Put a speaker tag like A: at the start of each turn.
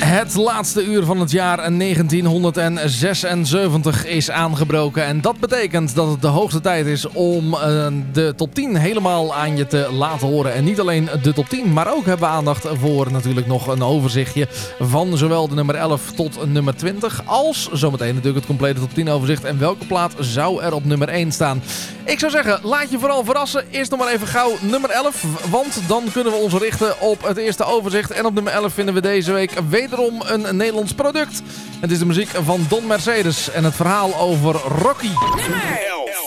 A: Het laatste uur van het jaar 1976 is aangebroken. En dat betekent dat het de hoogste tijd is om de top 10 helemaal aan je te laten horen. En niet alleen de top 10, maar ook hebben we aandacht voor natuurlijk nog een overzichtje van zowel de nummer 11 tot nummer 20. Als zometeen natuurlijk het complete top 10 overzicht. En welke plaat zou er op nummer 1 staan? Ik zou zeggen, laat je vooral verrassen. Eerst nog maar even gauw nummer 11. Want dan kunnen we ons richten op het eerste overzicht. En op nummer 11 vinden we deze week wederom een Nederlands product. Het is de muziek van Don Mercedes en het verhaal over Rocky.
B: Nummer 11.